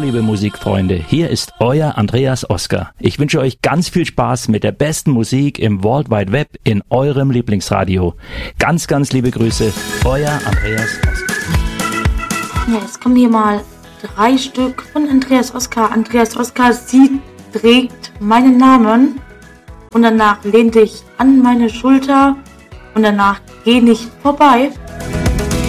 liebe Musikfreunde, hier ist euer Andreas Oskar. Ich wünsche euch ganz viel Spaß mit der besten Musik im World Wide Web in eurem Lieblingsradio. Ganz, ganz liebe Grüße, euer Andreas Oskar. Ja, jetzt kommen hier mal 3 Stück von Andreas Oskar. Andreas Oskar, sie trägt meinen Namen. Und danach lehn dich an meine Schulter. Und danach geh nicht vorbei.